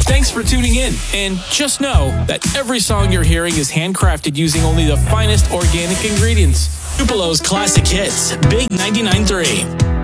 Thanks for tuning in, and just know that every song you're hearing is handcrafted using only the finest organic ingredients. Tupelo's Classic Hits, Big 99.3.